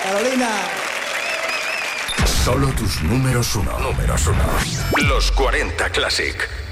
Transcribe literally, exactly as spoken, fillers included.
Carolina. Solo tus números uno. Números uno. Los cuarenta Classic.